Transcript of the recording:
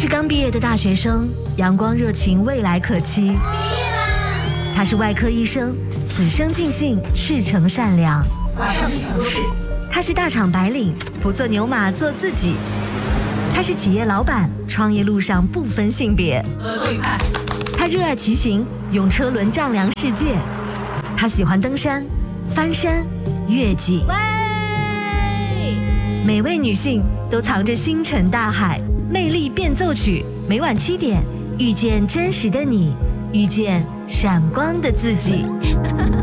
是刚毕业的大学生，阳光热情，未来可期。毕业啦！他是外科医生，此生尽兴，赤诚善良。 晚上去抢都市。 他是大厂白领，不做牛马，做自己。他是企业老板，创业路上不分性别。 合作愉快。 他热爱骑行，用车轮丈量世界。他喜欢登山、翻山、越岭。每位女性都藏着星辰大海，魅力变奏曲。每晚7点，遇见真实的你，遇见闪光的自己。